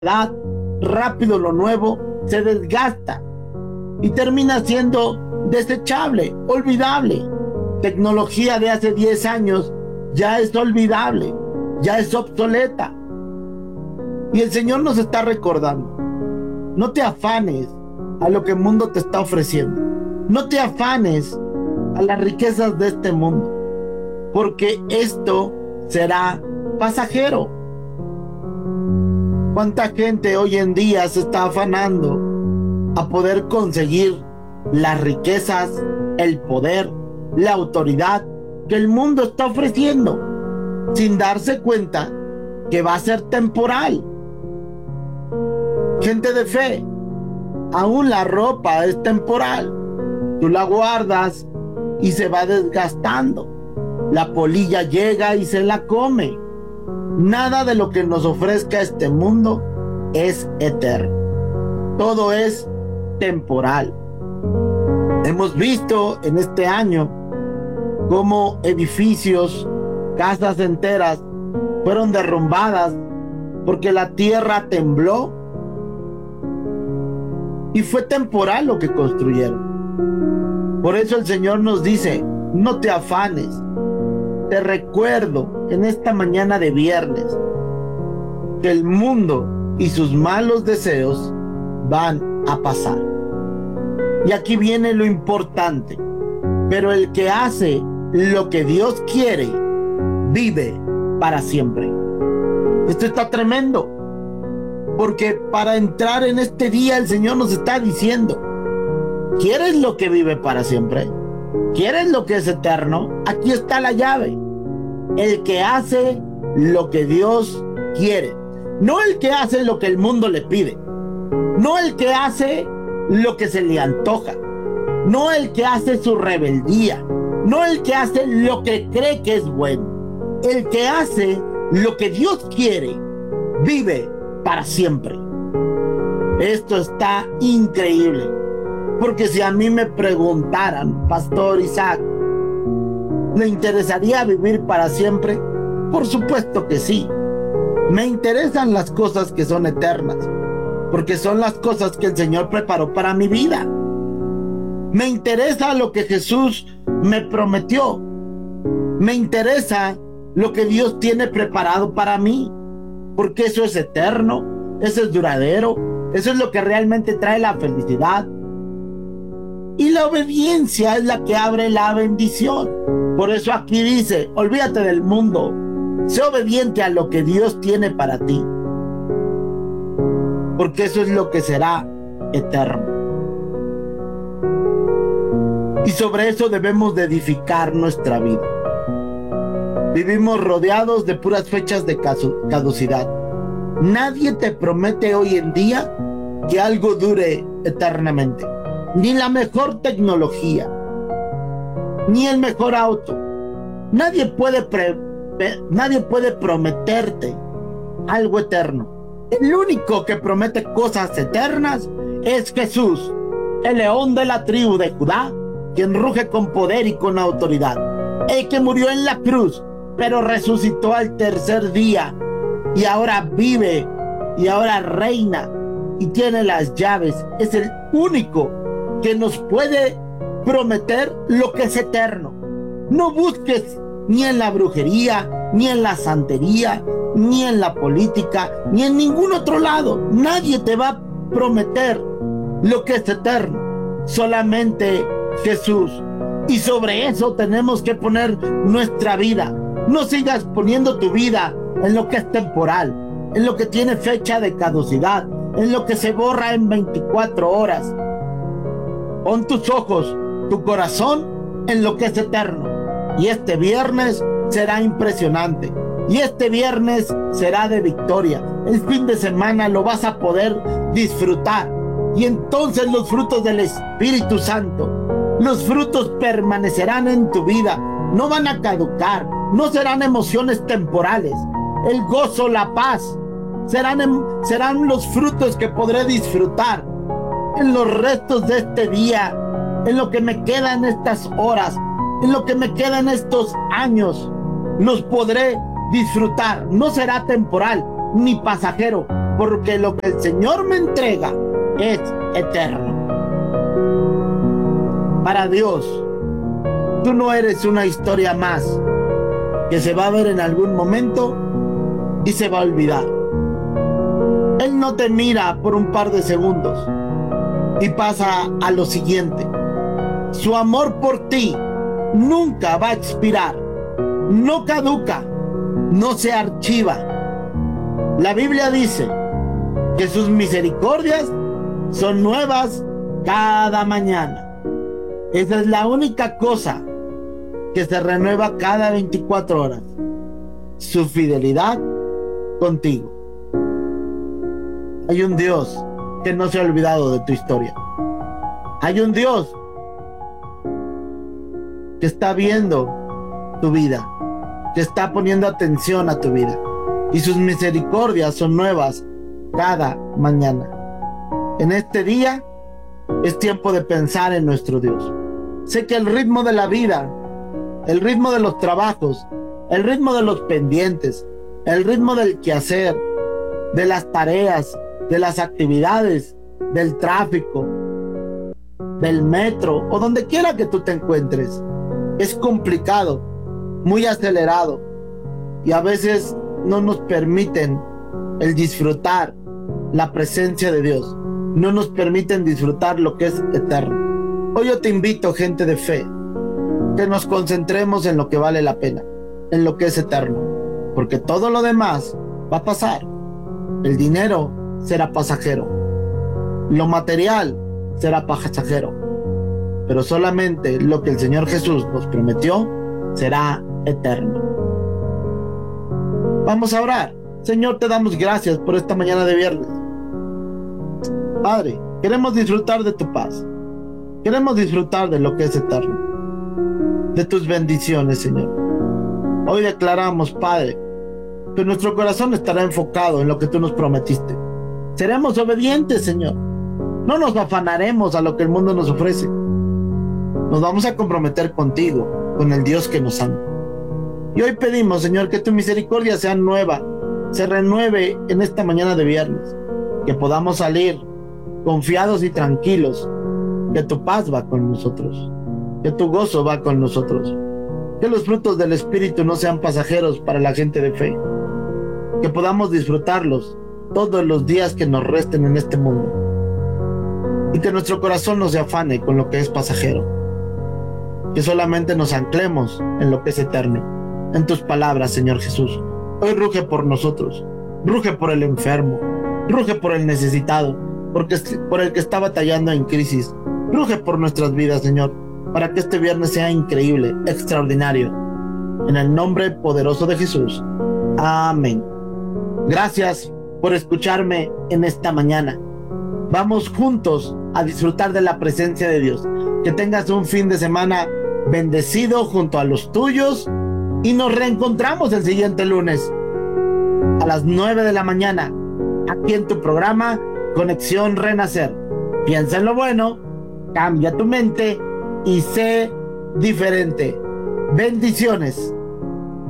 edad, rápido lo nuevo se desgasta y termina siendo desechable, olvidable. Tecnología de hace 10 años ya es olvidable, ya es obsoleta. Y el Señor nos está recordando: no te afanes a lo que el mundo te está ofreciendo. No te afanes a las riquezas de este mundo, porque esto será pasajero. ¿Cuánta gente hoy en día se está afanando a poder conseguir las riquezas, el poder, la autoridad que el mundo está ofreciendo, sin darse cuenta que va a ser temporal? Gente de fe, aún la ropa es temporal. Tú la guardas y se va desgastando. La polilla llega y se la come. Nada de lo que nos ofrezca este mundo es eterno. Todo es temporal. Hemos visto en este año cómo edificios, casas enteras fueron derrumbadas porque la tierra tembló y fue temporal lo que construyeron. Por eso el Señor nos dice: no te afanes. Te recuerdo en esta mañana de viernes que el mundo y sus malos deseos van a pasar. Y aquí viene lo importante: pero el que hace lo que Dios quiere vive para siempre. Esto está tremendo, porque para entrar en este día el Señor nos está diciendo: ¿quieres lo que vive para siempre? ¿Quieres lo que es eterno? Aquí está la llave. El que hace lo que Dios quiere, no el que hace lo que el mundo le pide, no el que hace lo que se le antoja, no el que hace su rebeldía, no el que hace lo que cree que es bueno. El que hace lo que Dios quiere vive para siempre. Esto está increíble, porque si a mí me preguntaran: Pastor Isaac, ¿le interesaría vivir para siempre? Por supuesto que sí. Me interesan las cosas que son eternas, porque son las cosas que el Señor preparó para mi vida. Me interesa lo que Jesús me prometió. Me interesa lo que Dios tiene preparado para mí, porque eso es eterno, eso es duradero, eso es lo que realmente trae la felicidad. Y la obediencia es la que abre la bendición. Por eso aquí dice: olvídate del mundo, sé obediente a lo que Dios tiene para ti, porque eso es lo que será eterno. Y sobre eso debemos de edificar nuestra vida. Vivimos rodeados de puras fechas de caducidad. Nadie te promete hoy en día que algo dure eternamente. Ni la mejor tecnología, ni el mejor auto. Nadie puede prometerte algo eterno. El único que promete cosas eternas es Jesús, el león de la tribu de Judá, quien ruge con poder y con autoridad. El que murió en la cruz, pero resucitó al tercer día, y ahora vive, y ahora reina, y tiene las llaves. Es el único que nos puede prometer lo que es eterno. No busques ni en la brujería, ni en la santería, ni en la política, ni en ningún otro lado. Nadie te va a prometer lo que es eterno, solamente Jesús. Y sobre eso tenemos que poner nuestra vida. No sigas poniendo tu vida en lo que es temporal, en lo que tiene fecha de caducidad, en lo que se borra en 24 horas. Pon tus ojos, tu corazón en lo que es eterno. Y este viernes será impresionante. Y este viernes será de victoria. El fin de semana lo vas a poder disfrutar. Y entonces los frutos del Espíritu Santo, los frutos permanecerán en tu vida. No van a caducar. No serán emociones temporales. El gozo, la paz, serán los frutos que podré disfrutar en los restos de este día, en lo que me queda en estas horas, en lo que me queda en estos años. Los podré disfrutar. No será temporal ni pasajero, porque lo que el Señor me entrega es eterno. Para Dios, tú no eres una historia más que se va a ver en algún momento y se va a olvidar. Él no te mira por un par de segundos y pasa a lo siguiente. Su amor por ti nunca va a expirar, no caduca, no se archiva. La Biblia dice que sus misericordias son nuevas cada mañana. Esa es la única cosa que se renueva cada 24 horas. Su fidelidad contigo. Hay un Dios que no se ha olvidado de tu historia. Hay un Dios que está viendo tu vida, que está poniendo atención a tu vida, y sus misericordias son nuevas cada mañana. En este día es tiempo de pensar en nuestro Dios. Sé que el ritmo de la vida, el ritmo de los trabajos, el ritmo de los pendientes, el ritmo del quehacer, de las tareas, de las actividades, del tráfico, del metro o donde quiera que tú te encuentres, es complicado, muy acelerado, y a veces no nos permiten el disfrutar la presencia de Dios, no nos permiten disfrutar lo que es eterno. Hoy yo te invito, gente de fe, que nos concentremos en lo que vale la pena, en lo que es eterno, porque todo lo demás va a pasar. El dinero será pasajero, lo material será pasajero, pero solamente lo que el Señor Jesús nos prometió será eterno. Vamos a orar. Señor, te damos gracias por esta mañana de viernes. Padre, queremos disfrutar de tu paz, queremos disfrutar de lo que es eterno, de tus bendiciones, Señor. Hoy declaramos, Padre, que nuestro corazón estará enfocado en lo que tú nos prometiste. Seremos obedientes, Señor. No nos afanaremos a lo que el mundo nos ofrece. Nos vamos a comprometer contigo, con el Dios que nos ama. Y hoy pedimos, Señor, que tu misericordia sea nueva, se renueve en esta mañana de viernes, que podamos salir confiados y tranquilos, que tu paz va con nosotros, que tu gozo va con nosotros, que los frutos del Espíritu no sean pasajeros para la gente de fe, que podamos disfrutarlos todos los días que nos resten en este mundo, y que nuestro corazón no se afane con lo que es pasajero, que solamente nos anclemos en lo que es eterno, en tus palabras, Señor Jesús. Hoy ruge por nosotros, ruge por el enfermo, ruge por el necesitado, por el que está batallando en crisis, ruge por nuestras vidas, Señor, para que este viernes sea increíble, extraordinario. En el nombre poderoso de Jesús. Amén. Gracias por escucharme en esta mañana. Vamos juntos a disfrutar de la presencia de Dios. Que tengas un fin de semana bendecido junto a los tuyos, y nos reencontramos el siguiente lunes a las 9 de la mañana aquí en tu programa Conexión Renacer. Piensa en lo bueno, cambia tu mente y sé diferente. Bendiciones.